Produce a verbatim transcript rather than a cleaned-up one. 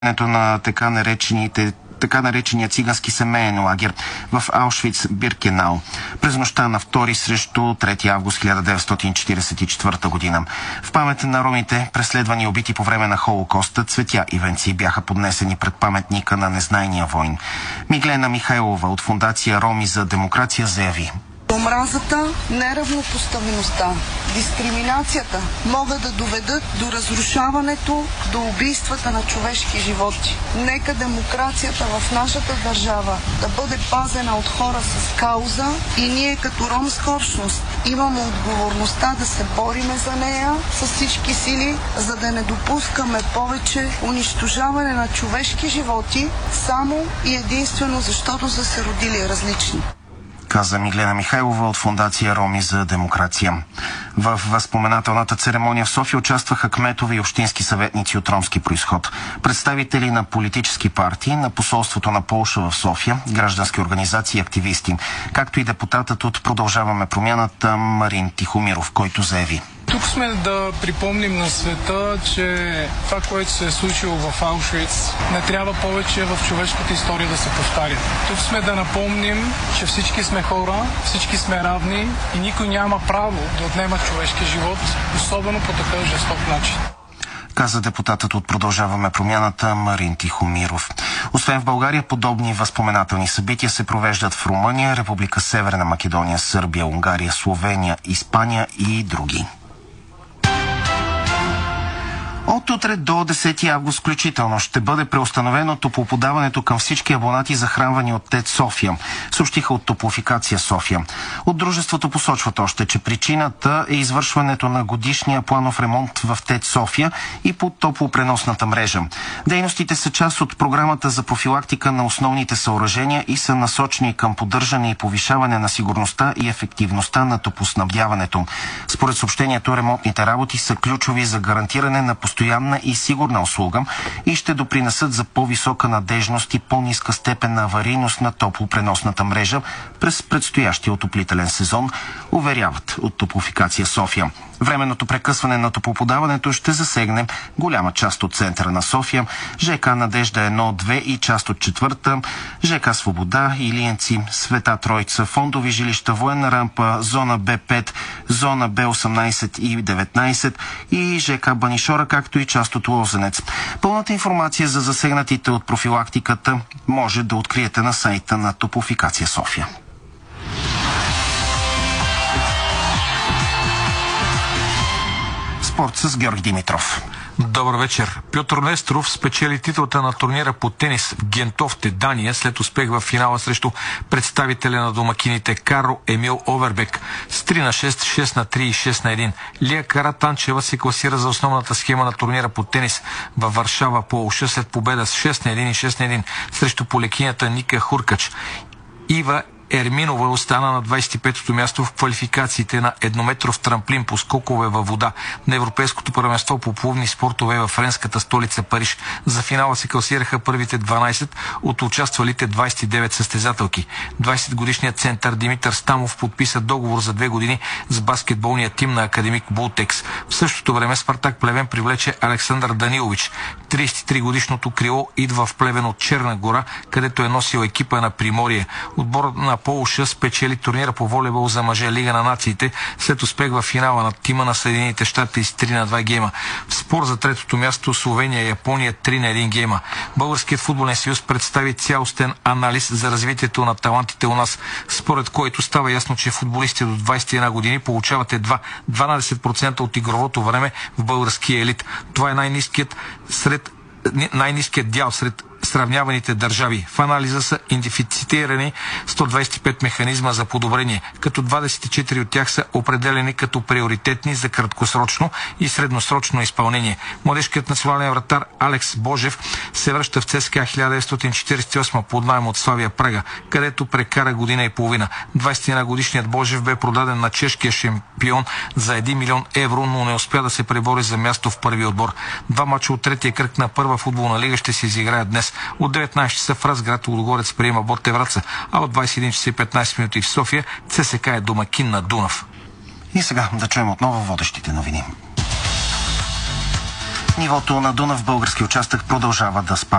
на така наречените така наречения цигански семейен лагер в Аушвиц-Биркенау през нощта на втори срещу трети август хиляда деветстотин четиридесет и четвърта година. В памет на ромите, преследвани и убити по време на Холокоста, цветя и венци бяха поднесени пред паметника на незнайния войн. Миглена Михайлова от фондация Роми за демокрация заяви: омразата, неравнопоставеността, дискриминацията могат да доведат до разрушаването, до убийствата на човешки животи. Нека демокрацията в нашата държава да бъде пазена от хора с кауза и ние като ромска общност имаме отговорността да се бориме за нея с всички сили, за да не допускаме повече унищожаване на човешки животи само и единствено защото са се родили различни, каза Миглена Михайлова от фондация Роми за демокрация. В възпоменателната церемония в София участваха кметове и общински съветници от ромски произход, представители на политически партии, на посолството на Полша в София, граждански организации и активисти, както и депутатът от Продължаваме промяната Марин Тихомиров, който заяви: тук сме да припомним на света, че това, което се е случило в Аушвиц, не трябва повече в човешката история да се повтаря. Тук сме да напомним, че всички сме хора, всички сме равни и никой няма право да отнема човешки живот, особено по такъв жесток начин, каза депутатът от Продължаваме промяната Марин Тихомиров. Освен в България, подобни възпоменателни събития се провеждат в Румъния, Република Северна Македония, Сърбия, Унгария, Словения, Испания и други. От утре до десети август включително ще бъде преустановено топлоподаването към всички абонати, захранвани от ТЕЦ София, съобщиха от Топлофикация София. От дружеството посочват още, че причината е извършването на годишния планов ремонт в ТЕЦ София и по топлопреносната мрежа. Дейностите са част от програмата за профилактика на основните съоръжения и са насочени към поддържане и повишаване на сигурността и ефективността на топлоснабдяването. Според съобщението, ремонтните работи са ключови за гарантиране на постоянна и сигурна услуга и ще допринесат за по-висока надежност и по-ниска степен на аварийност на топлопреносната мрежа през предстоящия отоплителен сезон, уверяват от Топлофикация София. Временното прекъсване на топлоподаването ще засегне голяма част от центъра на София, ЖК Надежда едно две и част от четвърта, ЖК Свобода, Илиенци, Света Троица, фондови жилища, Военна рампа, зона Б пет, зона Б осемнайсет и деветнайсет и ЖК Банишора, както и част от Лозенец. Пълната информация за засегнатите от профилактиката може да откриете на сайта на Топлофикация София. Спорт с Георги Димитров. Добър вечер. Пьотър Несторов спечели титлата на турнира по тенис в Гентофте, Дания, след успех в финала срещу представителя на домакините Карл Емил Овербек с три на шест, шест на три и шест на едно. Лия Каратанчева се класира за основната схема на турнира по тенис във Варшава, Полша, след победа с шест на едно и шест на едно срещу полекинята Ника Хуркач. Ива Ерминова остана на двайсет и петото място в квалификациите на еднометров трамплин по скокове във вода на Европейското първенство по плувни спортове във френската столица Париж. За финала се класираха първите дванайсет от участвалите двайсет и девет състезателки. двайсетгодишният център Димитър Стамов подписа договор за две години с баскетболния тим на Академик Бултекс. В същото време Спартак Плевен привлече Александър Данилович. трийсет и три годишното крило идва в Плевен от Черна гора, където е носил екипа на Приморие. Отборът на Полша спечели турнира по волейбол за мъже Лига на нациите след успех в финала на тима на Съединените щати с три на два гейма. В спор за третото място Словения и Япония три на един гейма. Българският футболен съюз представи цялостен анализ за развитието на талантите у нас, според който става ясно, че футболисти до двайсет и една години получават едва дванайсет процента от игровото време в българския елит. Това е най-ниският сред най-ниският дял сред сравняваните държави. В анализа са идентифицирани сто двайсет и пет механизма за подобрение, като двайсет и четири от тях са определени като приоритетни за краткосрочно и средносрочно изпълнение. Младежкият национален вратар Алекс Божев се връща в ЦСКА хиляда деветстотин четирийсет и осма под наем от Славия Прага, където прекара година и половина. двайсет и една годишният Божев бе продаден на чешкия шампион за един милион евро, но не успя да се пребори за място в първи отбор. Два мача от третия кръг на първа футболна лига ще се изиграят днес. От деветнайсет часа в Разград Лудогорец приема Ботев Враца, а от двайсет и един часа и петнайсет минути в София ЦСКА е домакин на Дунав. И сега да чуем отново водещите новини. Нивото на Дунав български участък продължава да спада.